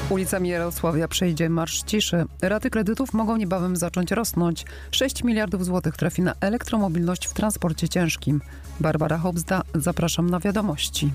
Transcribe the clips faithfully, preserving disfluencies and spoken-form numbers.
Ulicami Jarosławia przejdzie marsz ciszy. Raty kredytów mogą niebawem zacząć rosnąć. sześć miliardów złotych trafi na elektromobilność w transporcie ciężkim. Barbara Hobzda, zapraszam na wiadomości.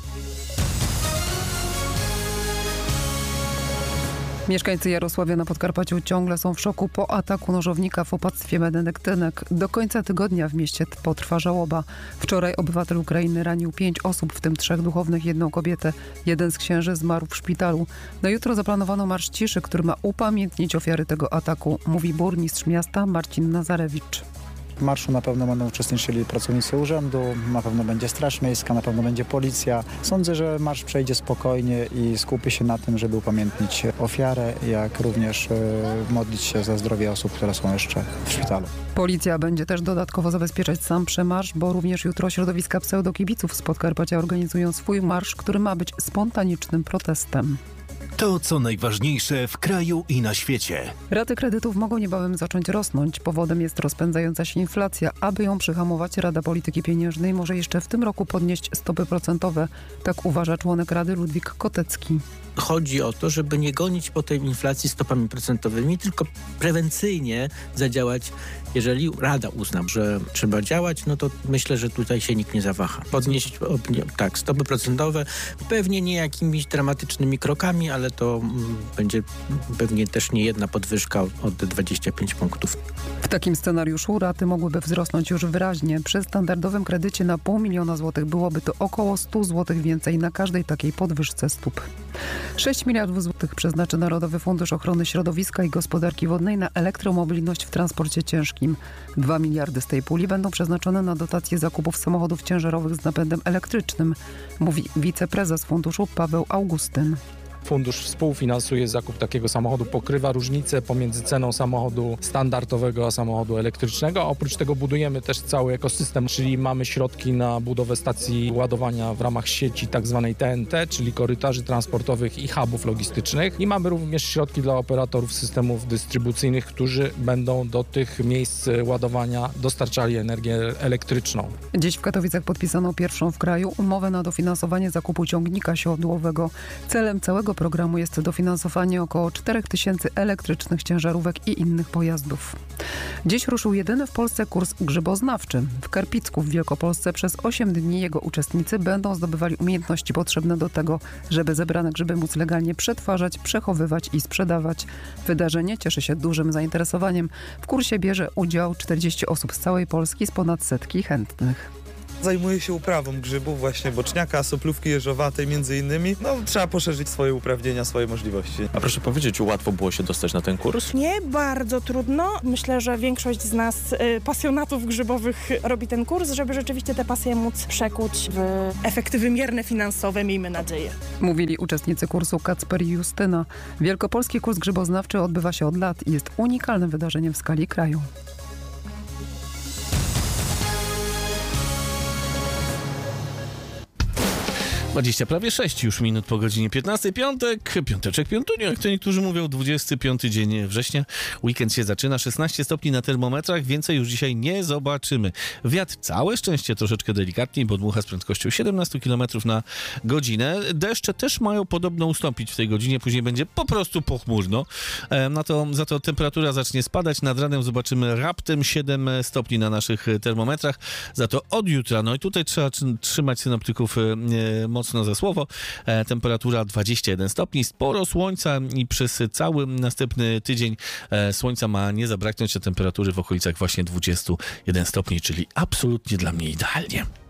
Mieszkańcy Jarosławia na Podkarpaciu ciągle są w szoku po ataku nożownika w opactwie benedyktynek. Do końca tygodnia w mieście potrwa żałoba. Wczoraj obywatel Ukrainy ranił pięć osób, w tym trzech duchownych, jedną kobietę. Jeden z księży zmarł w szpitalu. Na jutro zaplanowano marsz ciszy, który ma upamiętnić ofiary tego ataku, mówi burmistrz miasta Marcin Nazarewicz. W marszu na pewno będą uczestniczyli pracownicy urzędu, na pewno będzie Straż Miejska, na pewno będzie policja. Sądzę, że marsz przejdzie spokojnie i skupi się na tym, żeby upamiętnić ofiarę, jak również e, modlić się za zdrowie osób, które są jeszcze w szpitalu. Policja będzie też dodatkowo zabezpieczać sam przemarsz, bo również jutro środowiska pseudokibiców z Podkarpacia organizują swój marsz, który ma być spontanicznym protestem. To, co najważniejsze w kraju i na świecie. Raty kredytów mogą niebawem zacząć rosnąć. Powodem jest rozpędzająca się inflacja. Aby ją przyhamować, Rada Polityki Pieniężnej może jeszcze w tym roku podnieść stopy procentowe. Tak uważa członek Rady Ludwik Kotecki. Chodzi o to, żeby nie gonić po tej inflacji stopami procentowymi, tylko prewencyjnie zadziałać. Jeżeli Rada uzna, że trzeba działać, no to myślę, że tutaj się nikt nie zawaha. Podnieść tak, stopy procentowe, pewnie nie jakimiś dramatycznymi krokami, ale to mm, będzie pewnie też nie jedna podwyżka od dwudziestu pięciu punktów. W takim scenariuszu raty mogłyby wzrosnąć już wyraźnie. Przy standardowym kredycie na pół miliona złotych byłoby to około stu złotych więcej na każdej takiej podwyżce stóp. sześć miliardów złotych przeznaczy Narodowy Fundusz Ochrony Środowiska i Gospodarki Wodnej na elektromobilność w transporcie ciężkim. dwa miliardy z tej puli będą przeznaczone na dotację zakupów samochodów ciężarowych z napędem elektrycznym, mówi wiceprezes funduszu Paweł Augustyn. Fundusz współfinansuje zakup takiego samochodu, pokrywa różnicę pomiędzy ceną samochodu standardowego a samochodu elektrycznego. Oprócz tego budujemy też cały ekosystem, czyli mamy środki na budowę stacji ładowania w ramach sieci tzw. T N T, czyli korytarzy transportowych i hubów logistycznych. I mamy również środki dla operatorów systemów dystrybucyjnych, którzy będą do tych miejsc ładowania dostarczali energię elektryczną. Dziś w Katowicach podpisano pierwszą w kraju umowę na dofinansowanie zakupu ciągnika siodłowego. Celem całego programu jest dofinansowanie około czterech tysięcy elektrycznych ciężarówek i innych pojazdów. Dziś ruszył jedyny w Polsce kurs grzyboznawczy. W Karpicku w Wielkopolsce przez osiem dni jego uczestnicy będą zdobywali umiejętności potrzebne do tego, żeby zebrane grzyby móc legalnie przetwarzać, przechowywać i sprzedawać. Wydarzenie cieszy się dużym zainteresowaniem. W kursie bierze udział czterdzieści osób z całej Polski z ponad setki chętnych. Zajmuję się uprawą grzybów, właśnie boczniaka, soplówki jeżowatej między innymi. No, trzeba poszerzyć swoje uprawnienia, swoje możliwości. A proszę powiedzieć, łatwo było się dostać na ten kurs? Nie, bardzo trudno. Myślę, że większość z nas, y, pasjonatów grzybowych, robi ten kurs, żeby rzeczywiście te pasje móc przekuć w efekty wymierne finansowe, miejmy nadzieję. Mówili uczestnicy kursu Kacper i Justyna. Wielkopolski kurs grzyboznawczy odbywa się od lat i jest unikalnym wydarzeniem w skali kraju. dwadzieścia prawie sześć już minut po godzinie piętnastej. Piątek, piąteczek, piątunio, jak to niektórzy mówią, dwudziesty piąty dzień września. Weekend się zaczyna, szesnaście stopni na termometrach, więcej już dzisiaj nie zobaczymy. Wiatr całe szczęście troszeczkę delikatniej, bo dmucha z prędkością siedemnaście kilometrów na godzinę. Deszcze też mają podobno ustąpić w tej godzinie, później będzie po prostu pochmurno. E, na to, za to temperatura zacznie spadać, nad ranem zobaczymy raptem siedem stopni na naszych termometrach. Za to od jutra, no i tutaj trzeba trzymać synoptyków e, mocno za słowo. E, temperatura dwadzieścia jeden stopni, sporo słońca i przez cały następny tydzień e, słońca ma nie zabraknąć, a temperatury w okolicach właśnie dwudziestu jeden stopni, czyli absolutnie dla mnie idealnie.